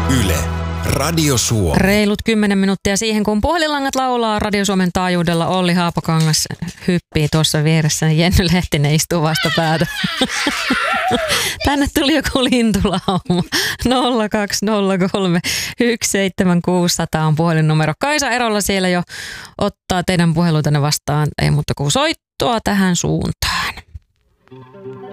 Yle, Radio Suomi. Reilut 10 minuuttia siihen, kun puhelinlangat laulaa Radio Suomen taajuudella. Olli Haapakangas hyppii tuossa vieressä. Jenny Lehtinen istuu vastapäätä. Tänne tuli joku lintulauma. 0203 17600 on puhelinnumero. Kaisa Erolla siellä jo ottaa teidän puheluitanne vastaan. Ei muuta kuin soittoa tähän suuntaan.